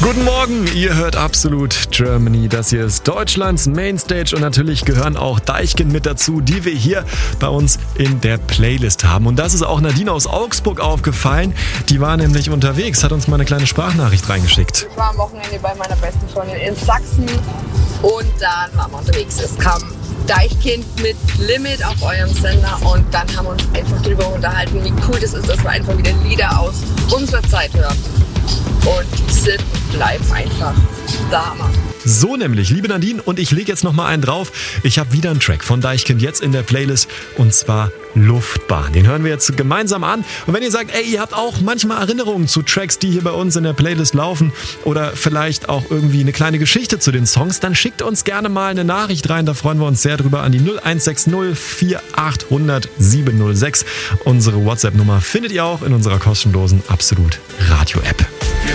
Guten Morgen, ihr hört Absolut Germany. Das hier ist Deutschlands Mainstage und natürlich gehören auch Deichkind mit dazu, die wir hier bei uns in der Playlist haben. Und das ist auch Nadine aus Augsburg aufgefallen. Die war nämlich unterwegs, hat uns mal eine kleine Sprachnachricht reingeschickt. Ich war am Wochenende bei meiner besten Freundin in Sachsen und dann waren wir unterwegs. Es kam Deichkind mit Limit auf eurem Sender und dann haben wir uns einfach darüber unterhalten, wie cool das ist, dass wir einfach wieder Lieder aus unserer Zeit hören. Und die sind und bleiben einfach der Hammer. So nämlich, liebe Nadine, und ich lege jetzt nochmal einen drauf. Ich habe wieder einen Track von Deichkind jetzt in der Playlist und zwar Luftbahn. Den hören wir jetzt gemeinsam an. Und wenn ihr sagt, ey, ihr habt auch manchmal Erinnerungen zu Tracks, die hier bei uns in der Playlist laufen oder vielleicht auch irgendwie eine kleine Geschichte zu den Songs, dann schickt uns gerne mal eine Nachricht rein. Da freuen wir uns sehr drüber an die 0160 4800 706. Unsere WhatsApp-Nummer findet ihr auch in unserer kostenlosen Absolut Radio-App.